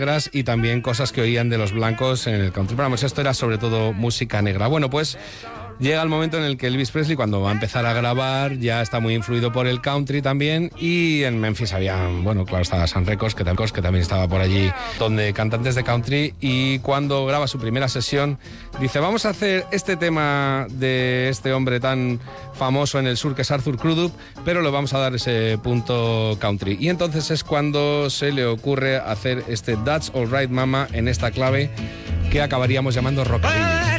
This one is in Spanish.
y también cosas que oían de los blancos en el country. Pero vamos, esto era sobre todo música negra. Bueno, pues llega el momento en el que Elvis Presley, cuando va a empezar a grabar, ya está muy influido por el country también, y en Memphis había, bueno, claro, estaba Sun Records, que también estaba por allí, donde cantantes de country, y cuando graba su primera sesión, dice, vamos a hacer este tema de este hombre tan famoso en el sur, que es Arthur Crudup, pero le vamos a dar ese punto country. Y entonces es cuando se le ocurre hacer este That's All Right Mama en esta clave que acabaríamos llamando rockabilly.